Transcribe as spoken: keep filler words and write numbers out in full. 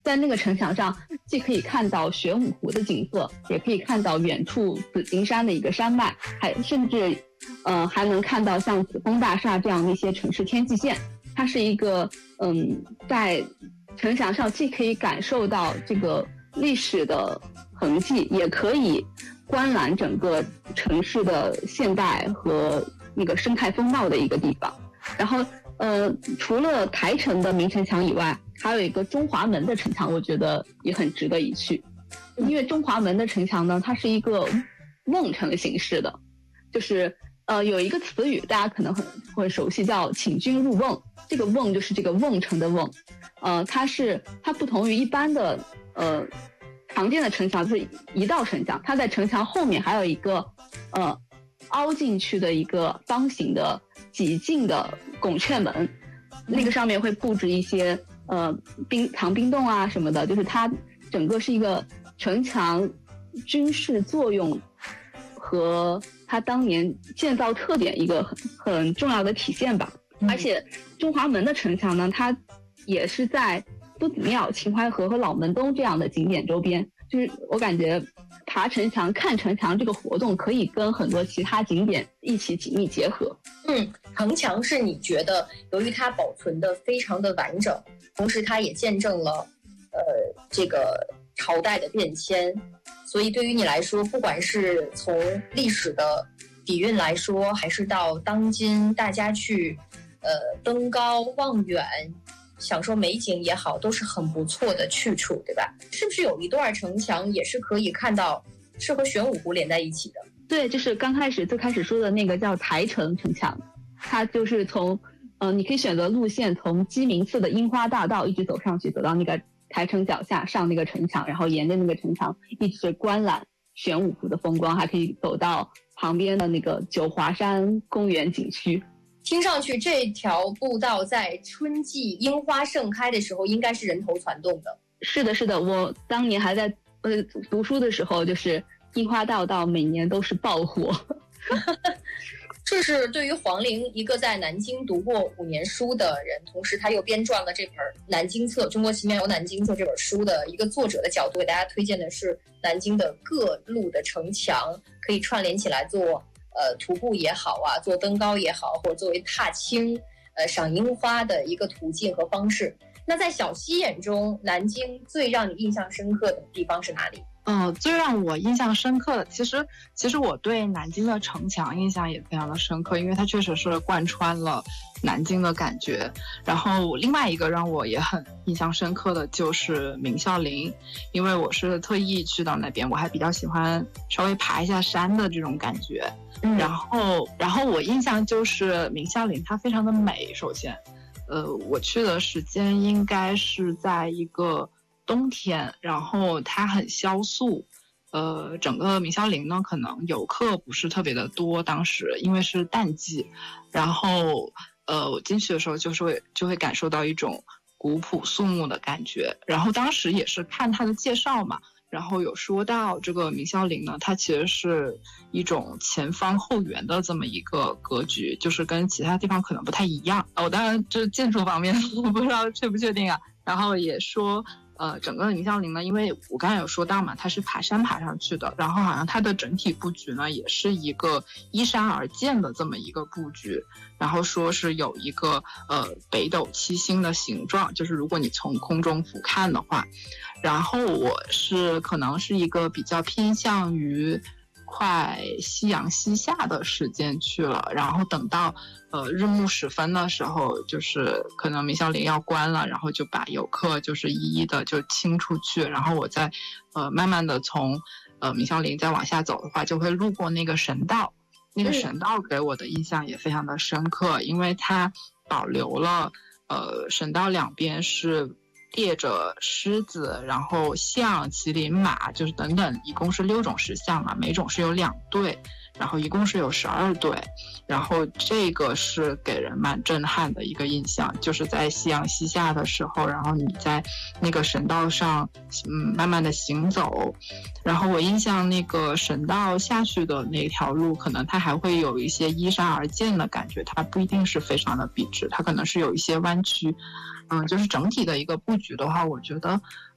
在那个城墙上，既可以看到玄武湖的景色，也可以看到远处紫金山的一个山脉，还甚至，呃，还能看到像紫峰大厦这样的一些城市天际线。它是一个，嗯，在城墙上既可以感受到这个历史的痕迹，也可以观览整个城市的现代和那个生态风貌的一个地方。然后，呃，除了台城的明城墙以外，还有一个中华门的城墙，我觉得也很值得一去。因为中华门的城墙呢，它是一个瓮城形式的，就是呃有一个词语大家可能很会熟悉，叫请君入瓮。这个瓮就是这个瓮城的瓮，呃，它是它不同于一般的呃常见的城墙，就是一道城墙，它在城墙后面还有一个呃凹进去的一个方形的几进的拱券门，那个上面会布置一些呃冰藏冰洞啊什么的，就是它整个是一个城墙军事作用和它当年建造特点一个很很重要的体现吧。而且中华门的城墙呢，它也是在夫子庙、秦淮河和老门东这样的景点周边，就是我感觉爬城墙、看城墙这个活动可以跟很多其他景点一起紧密结合。 嗯，城墙是你觉得由于它保存的非常的完整，同时它也见证了呃这个朝代的变迁，所以对于你来说，不管是从历史的底蕴来说，还是到当今大家去呃登高望远享受美景也好，都是很不错的去处，对吧？是不是有一段城墙也是可以看到是和玄武湖连在一起的？ 对，就是刚开始最开始说的那个叫台城城墙，它就是从呃你可以选择路线，从鸡鸣寺的樱花大道一直走上去，走到那个台城脚下，上那个城墙，然后沿着那个城墙一直观览玄武湖的风光，还可以走到旁边的那个九华山公园景区。 听上去这条步道在春季樱花盛开的时候应该是人头攒动的。 是的是的，我当年还在呃读书的时候，就是樱花大道每年都是爆火。 这是对于黄龄一个在南京读过五年书的人，同时他又编撰了这本《南京册》《中国奇妙游南京册》这本书的一个作者的角度，给大家推荐的是南京的各路的城墙，可以串联起来做呃徒步也好啊，做登高也好，或者作为踏青呃赏樱花的一个途径和方式。那在小溪眼中，南京最让你印象深刻的地方是哪里？ 嗯，最让我印象深刻的，其实其实我对南京的城墙印象也非常的深刻，因为它确实是贯穿了南京的感觉。然后另外一个让我也很印象深刻的就是明孝陵，因为我是特意去到那边，我还比较喜欢稍微爬一下山的这种感觉。嗯、然后然后我印象就是明孝陵它非常的美，首先呃，我去的时间应该是在一个冬天，然后它很萧素，呃，整个明孝陵呢，可能游客不是特别的多，当时因为是淡季，然后呃，我进去的时候就是会就会感受到一种古朴肃穆的感觉，然后当时也是看它的介绍嘛，然后有说到这个明孝陵呢，它其实是一种前方后圆的这么一个格局，就是跟其他地方可能不太一样。我、哦、当然这建筑方面我不知道确不确定啊，然后也说。呃，整个明孝陵呢，因为我刚才有说到嘛，它是爬山爬上去的，然后好像它的整体布局呢，也是一个依山而建的这么一个布局，然后说是有一个呃北斗七星的形状，就是如果你从空中俯瞰的话，然后我是可能是一个比较偏向于快夕阳西下的时间去了，然后等到呃日暮时分的时候，就是可能明孝陵要关了，然后就把游客就是一一的就清出去，然后我再呃慢慢的从呃明孝陵再往下走的话，就会路过那个神道，那个神道给我的印象也非常的深刻，因为它保留了呃神道两边是列着狮子，然后象、麒麟、马，就是等等，一共是六种石像嘛，每种是有两对，然后一共是有十二对，然后这个是给人蛮震撼的一个印象，就是在夕阳西下的时候，然后你在那个神道上，嗯，慢慢的行走，然后我印象那个神道下去的那条路，可能它还会有一些依山而建的感觉，它不一定是非常的笔直，它可能是有一些弯曲。嗯，就是整体的一个布局的话，我觉得